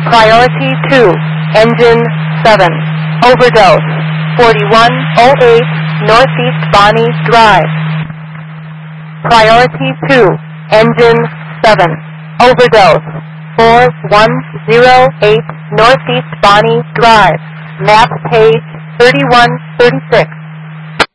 Priority 2, Engine 7, overdose, 4108 Northeast Bonnie Drive. Priority 2, Engine 7, overdose, 4108 Northeast Bonnie Drive. Map page 3136.